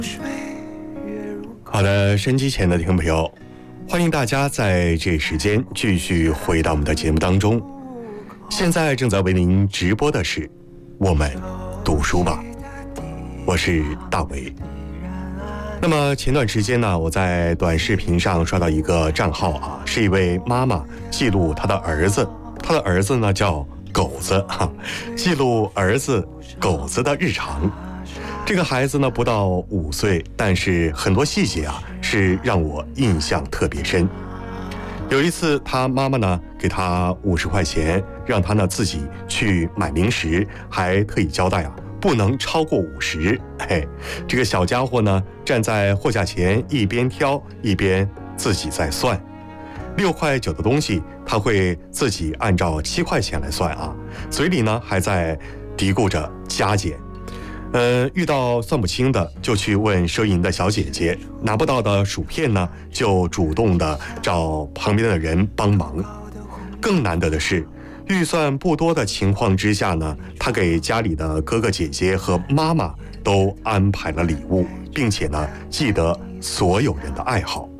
好的，收音机前的听众朋友，欢迎大家在这时间继续回到我们的节目当中。现在正在为您直播的是我们读书吧，我是大为。那么前段时间呢，我在短视频上刷到一个账号啊，是一位妈妈记录她的儿子呢叫狗子记录儿子狗子的日常。这个孩子呢不到5岁，但是很多细节啊是让我印象特别深。有一次他妈妈呢给他50块钱，让他呢自己去买零食，还特意交代啊不能超过50。这个小家伙呢站在货架前，一边挑一边自己在算。6块9的东西他会自己按照7块钱来算啊，嘴里呢还在嘀咕着加减。遇到算不清的就去问收银的小姐姐，拿不到的薯片呢就主动的找旁边的人帮忙。更难得的是，预算不多的情况之下呢，他给家里的哥哥姐姐和妈妈都安排了礼物，并且呢记得所有人的爱好。